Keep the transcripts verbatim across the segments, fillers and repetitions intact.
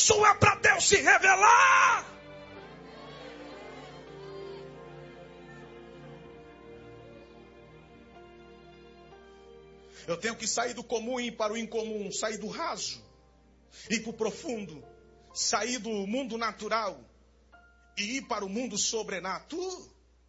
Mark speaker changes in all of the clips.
Speaker 1: Isso é para Deus se revelar. Eu tenho que sair do comum e ir para o incomum, sair do raso, ir para o profundo, sair do mundo natural e ir para o mundo sobrenatural.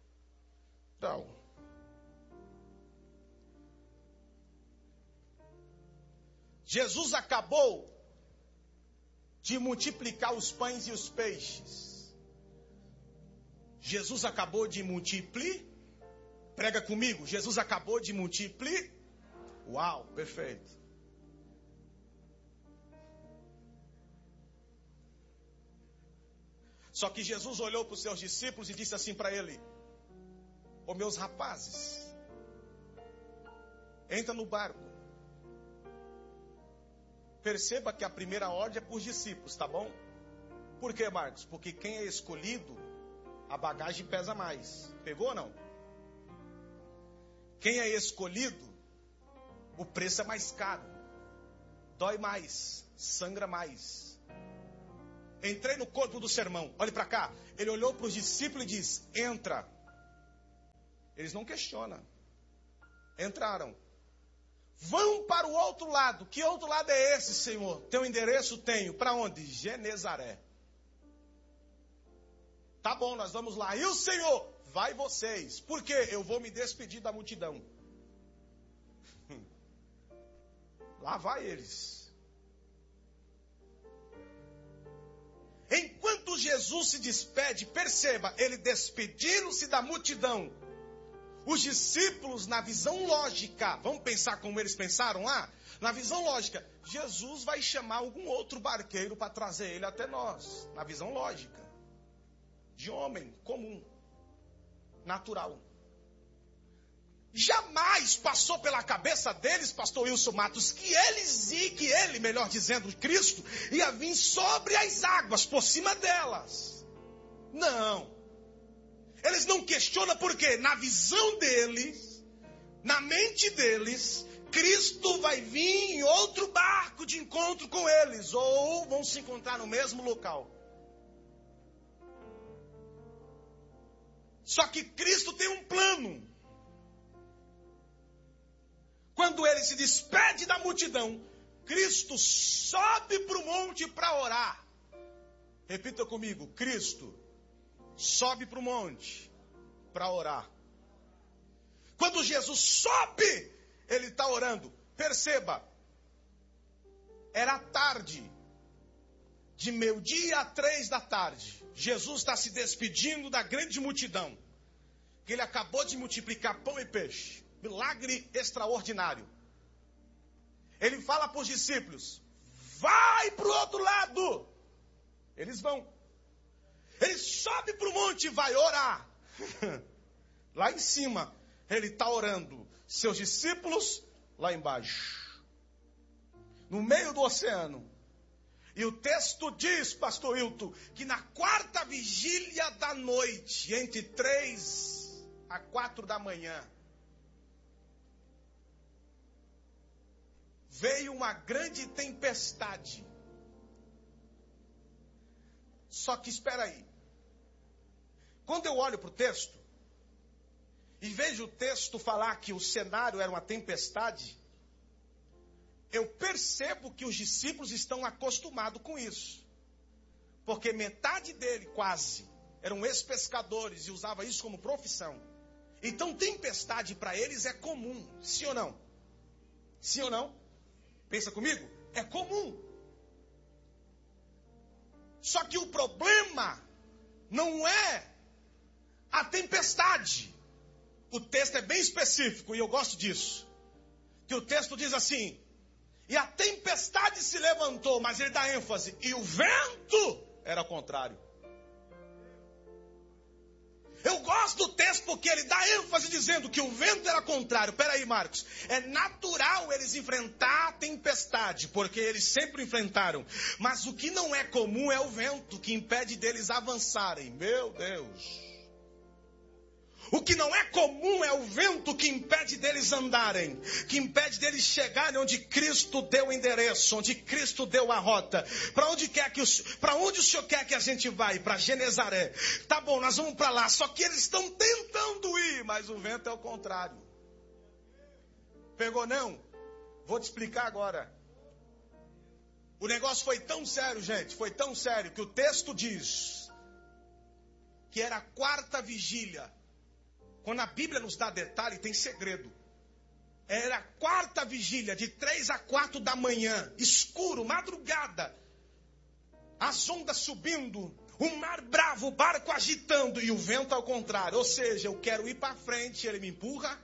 Speaker 1: Jesus acabou de multiplicar os pães e os peixes. Jesus acabou de multiplicar. Prega comigo. Jesus acabou de multiplicar. Uau, perfeito. Só que Jesus olhou para os seus discípulos e disse assim para ele: ô meus rapazes, entra no barco. Perceba que a primeira ordem é para os discípulos, tá bom? Por quê, Marcos? Porque quem é escolhido, a bagagem pesa mais. Pegou ou não? Quem é escolhido, o preço é mais caro. Dói mais, sangra mais. Entrei no corpo do sermão. Olhe para cá. Ele olhou para os discípulos e disse: entra. Eles não questionam. Entraram. Vão para o outro lado. Que outro lado é esse, Senhor? Teu endereço tenho. Para onde? Genezaré. Tá bom, nós vamos lá. E o Senhor? Vai vocês. Por quê? Eu vou me despedir da multidão. Lá vai eles. Enquanto Jesus se despede, perceba, ele despediram-se da multidão. Os discípulos, na visão lógica, vamos pensar como eles pensaram lá? Na visão lógica, Jesus vai chamar algum outro barqueiro para trazer ele até nós. Na visão lógica, de homem comum, natural. Jamais passou pela cabeça deles, pastor Wilson Matos, que eles e que ele, melhor dizendo, Cristo, ia vir sobre as águas, por cima delas. Não. Eles não questionam porque na visão deles, na mente deles, Cristo vai vir em outro barco de encontro com eles, ou vão se encontrar no mesmo local. Só que Cristo tem um plano. Quando ele se despede da multidão, Cristo sobe para o monte para orar. Repita comigo: Cristo sobe para o monte para orar. Quando Jesus sobe, ele está orando. Perceba, era tarde, de meio-dia a três da tarde. Jesus está se despedindo da grande multidão, que ele acabou de multiplicar pão e peixe. Milagre extraordinário. Ele fala para os discípulos: vai para o outro lado. Eles vão. Ele sobe para o monte e vai orar. Lá em cima, ele está orando. Seus discípulos lá embaixo, no meio do oceano. E o texto diz, pastor Hilton, que na quarta vigília da noite, entre três a quatro da manhã, veio uma grande tempestade. Só que espera aí. Quando eu olho para o texto, e vejo o texto falar que o cenário era uma tempestade, eu percebo que os discípulos estão acostumados com isso. Porque metade dele, quase, eram ex-pescadores e usava isso como profissão. Então tempestade para eles é comum, sim ou não? Sim ou não? Pensa comigo? É comum. Só que o problema não é a tempestade. O texto é bem específico e eu gosto disso. Que o texto diz assim: e a tempestade se levantou, mas ele dá ênfase, e o vento era contrário. Eu gosto do texto porque ele dá ênfase dizendo que o vento era contrário. Peraí, Marcos, é natural eles enfrentar a tempestade, porque eles sempre enfrentaram. Mas o que não é comum é o vento que impede deles avançarem. Meu Deus. O que não é comum é o vento que impede deles andarem, que impede deles chegarem onde Cristo deu o endereço, onde Cristo deu a rota. Para onde quer que os, para onde o Senhor quer que a gente vá? Para Genezaré. Tá bom, nós vamos para lá. Só que eles estão tentando ir, mas o vento é o contrário. Pegou não? Vou te explicar agora. O negócio foi tão sério, gente, foi tão sério que o texto diz que era a quarta vigília. Quando a Bíblia nos dá detalhe, tem segredo. Era a quarta vigília, de três a quatro da manhã, escuro, madrugada. As ondas subindo, o mar bravo, o barco agitando e o vento ao contrário. Ou seja, eu quero ir para frente, ele me empurra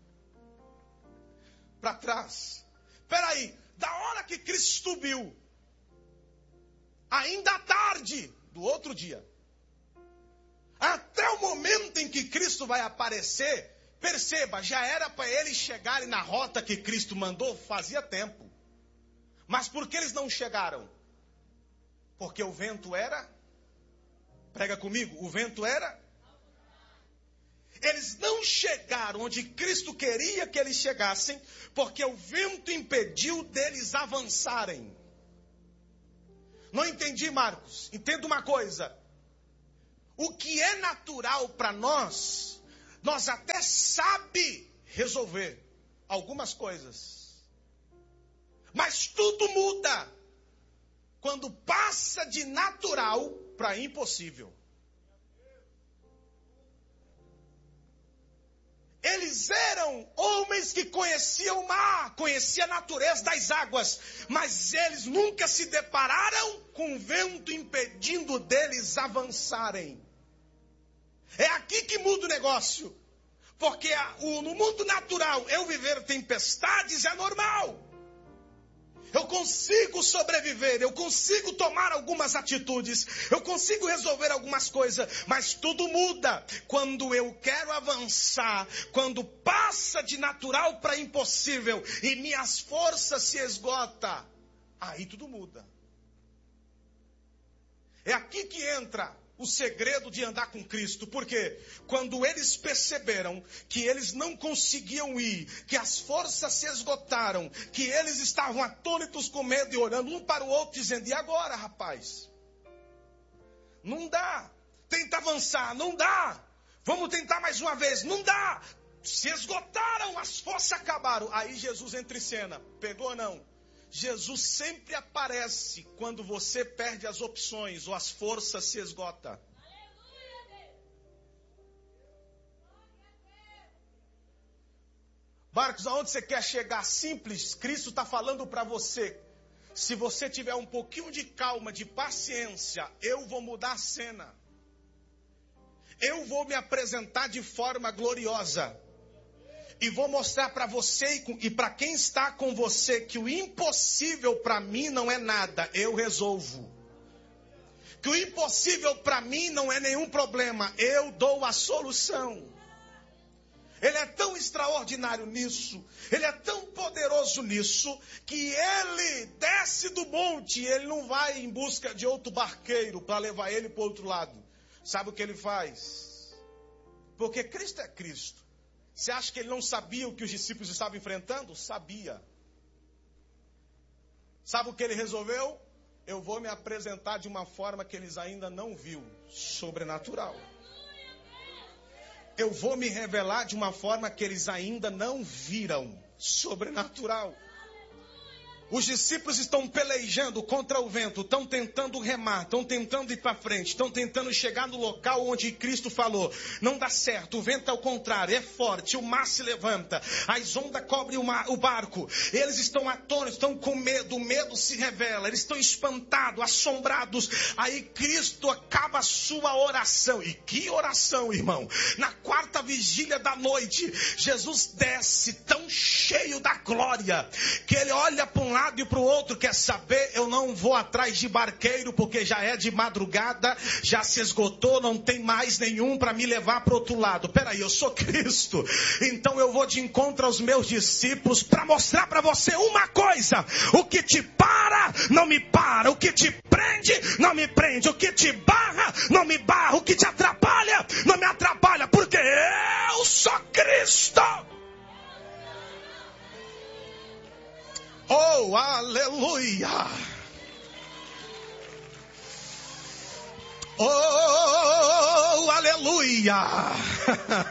Speaker 1: para trás. Espera aí, da hora que Cristo subiu, ainda à tarde do outro dia, até o momento em que Cristo vai aparecer, perceba, já era para eles chegarem na rota que Cristo mandou, fazia tempo. Mas por que eles não chegaram? Porque o vento era, prega comigo, o vento era. Eles não chegaram onde Cristo queria que eles chegassem, porque o vento impediu deles avançarem. Não entendi, Marcos. Entenda uma coisa. O que é natural para nós, nós até sabe resolver algumas coisas. Mas tudo muda quando passa de natural para impossível. Eles eram homens que conheciam o mar, conheciam a natureza das águas, mas eles nunca se depararam com o vento impedindo deles avançarem. É aqui que muda o negócio, porque no mundo natural, eu viver tempestades é normal. Eu consigo sobreviver, eu consigo tomar algumas atitudes, eu consigo resolver algumas coisas, mas tudo muda quando eu quero avançar, quando passa de natural para impossível e minhas forças se esgotam, aí tudo muda. É aqui que entra o segredo de andar com Cristo, porque quando eles perceberam que eles não conseguiam ir, que as forças se esgotaram, que eles estavam atônitos com medo e olhando um para o outro, dizendo, e agora, rapaz? Não dá. Tenta avançar, não dá. Vamos tentar mais uma vez, não dá. Se esgotaram, as forças acabaram. Aí Jesus entra em cena, pegou ou não? Jesus sempre aparece quando você perde as opções ou as forças se esgotam. Marcos, aonde você quer chegar? Simples, Cristo está falando para você. Se você tiver um pouquinho de calma, de paciência, eu vou mudar a cena. Eu vou me apresentar de forma gloriosa. E vou mostrar para você e para quem está com você que o impossível para mim não é nada, eu resolvo. Que o impossível para mim não é nenhum problema, eu dou a solução. Ele é tão extraordinário nisso, ele é tão poderoso nisso, que ele desce do monte, ele não vai em busca de outro barqueiro para levar ele para o outro lado. Sabe o que ele faz? Porque Cristo é Cristo. Você acha que ele não sabia o que os discípulos estavam enfrentando? Sabia. Sabe o que ele resolveu? Eu vou me apresentar de uma forma que eles ainda não viram. Sobrenatural. Eu vou me revelar de uma forma que eles ainda não viram. Sobrenatural. Os discípulos estão pelejando contra o vento, estão tentando remar, estão tentando ir para frente, estão tentando chegar no local onde Cristo falou. Não dá certo, o vento é o contrário, é forte, o mar se levanta, as ondas cobrem o, mar, o barco. Eles estão atônitos, estão com medo, o medo se revela, eles estão espantados, assombrados. Aí Cristo acaba a sua oração. E que oração, irmão! Na quarta vigília da noite, Jesus desce tão cheio da glória, que ele olha para um lado e para o outro, quer saber, eu não vou atrás de barqueiro, porque já é de madrugada, já se esgotou, não tem mais nenhum para me levar para o outro lado. Peraí, eu sou Cristo, então eu vou de encontro aos meus discípulos para mostrar para você uma coisa: o que te para, não me para, o que te prende, não me prende, o que te barra, não me barra, o que te atrapalha, não me atrapalha, porque eu Eu sou Cristo. Oh, aleluia. Oh, aleluia.